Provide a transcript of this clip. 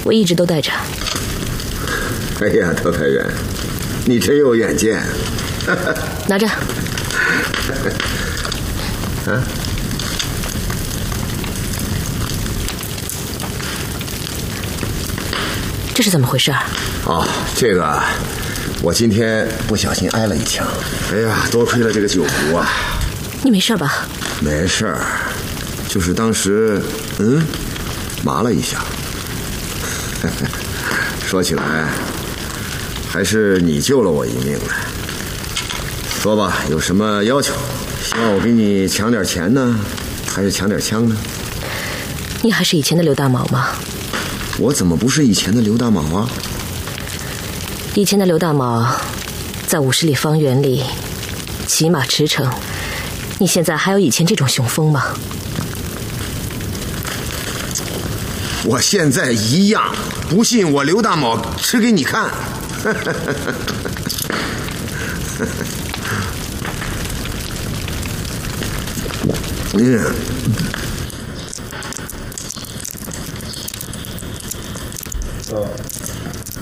我一直都带着。 哎呀，特派员，你真有远见。 拿着。 啊？ 这是怎么回事？ 哦，这个我今天不小心挨了一枪。哎呀，多亏了这个酒壶啊。 你没事吧？ 没事儿，就是当时麻了一下。说起来，还是你救了我一命呢。说吧，有什么要求？希望我给你抢点钱呢，还是抢点枪呢？ 你还是以前的刘大毛吗？ 我怎么不是以前的刘大毛啊？ 以前的刘大毛，在50里方圆里骑马驰骋，你现在还有以前这种雄风吗？ 我现在一样，不信我刘大毛吃给你看。